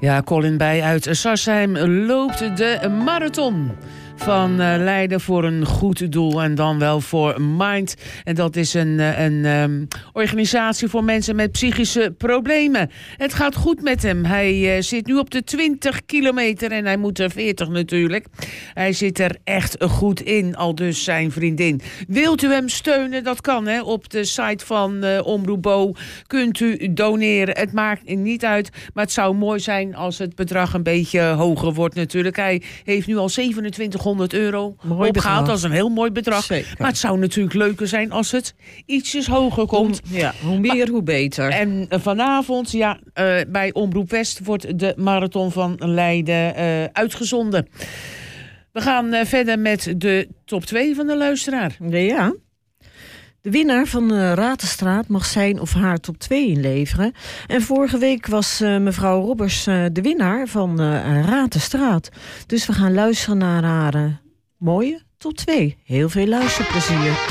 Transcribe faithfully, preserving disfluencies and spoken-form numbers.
Ja, Colin Bij uit Sarsheim loopt de marathon van uh, Leiden voor een goed doel en dan wel voor Mind. En dat is een, een um, organisatie voor mensen met psychische problemen. Het gaat goed met hem. Hij uh, zit nu op de twintig kilometer en hij moet er veertig natuurlijk. Hij zit er echt goed in, al dus zijn vriendin. Wilt u hem steunen? Dat kan, hè. Op de site van uh, Omroep Bo kunt u doneren. Het maakt niet uit, maar het zou mooi zijn als het bedrag een beetje hoger wordt natuurlijk. Hij heeft nu al zevenentwintighonderd euro mooi opgehaald. Bedrag. Dat is een heel mooi bedrag. Zeker. Maar het zou natuurlijk leuker zijn als het ietsjes hoger komt. Hoe, ja, hoe meer, maar, hoe beter. En uh, vanavond, ja, uh, bij Omroep West wordt de marathon van Leiden uh, uitgezonden. We gaan uh, verder met de top twee van de luisteraar. Ja. De winnaar van de Ratenstraat mag zijn of haar top twee inleveren. En vorige week was uh, mevrouw Robbers uh, de winnaar van uh, Ratenstraat. Dus we gaan luisteren naar haar uh, mooie top twee. Heel veel luisterplezier.